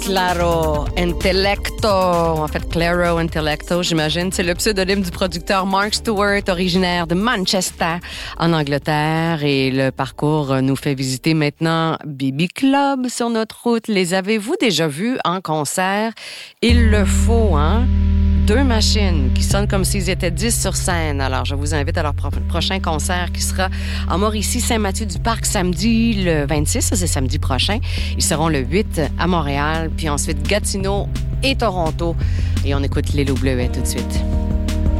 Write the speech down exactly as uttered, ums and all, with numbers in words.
Claro Intellecto, en fait Claro Intellecto, j'imagine. C'est le pseudonyme du producteur Mark Stewart, originaire de Manchester, en Angleterre. Et le parcours nous fait visiter maintenant B B Club sur notre route. Les avez-vous déjà vus en concert? Il le faut, hein? Deux machines qui sonnent comme s'ils étaient dix sur scène. Alors, je vous invite à leur pro- prochain concert qui sera en Mauricie-Saint-Mathieu-du-Parc samedi le vingt-six, ça c'est samedi prochain. Ils seront le huit à Montréal, puis ensuite Gatineau et Toronto. Et on écoute Les Loups Bleuets tout de suite.